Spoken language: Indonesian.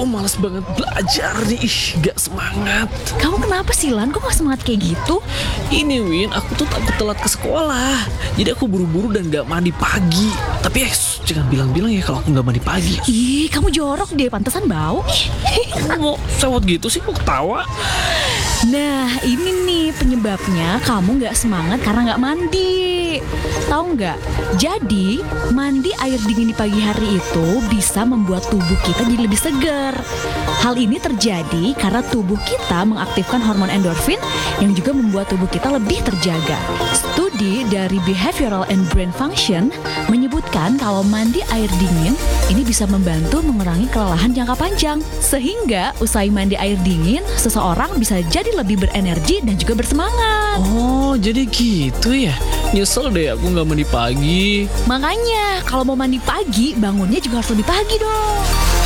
Malas banget belajar nih. Gak semangat. Kamu kenapa sih, Lan? Kok gak semangat kayak gitu? Ini Win, aku tuh takut telat ke sekolah. Jadi aku buru-buru dan gak mandi pagi. Tapi jangan bilang-bilang ya kalau aku gak mandi pagi. Ih, kamu jorok deh, pantesan bau. Kamu mau sewot gitu sih, kok ketawa? Nah, ini nih penyebabnya kamu gak semangat karena gak mandi. Tahu nggak? Jadi, mandi air dingin di pagi hari itu bisa membuat tubuh kita jadi lebih segar. Hal ini terjadi karena tubuh kita mengaktifkan hormon endorfin yang juga membuat tubuh kita lebih terjaga. Studi dari Behavioral and Brain Function menyebutkan kalau mandi air dingin ini bisa membantu mengurangi kelelahan jangka panjang. Sehingga usai mandi air dingin, seseorang bisa jadi lebih berenergi dan juga bersemangat. Oh, jadi gitu ya. Nyesel deh aku gak mandi pagi. Makanya, kalau mau mandi pagi, bangunnya juga harus lebih pagi dong.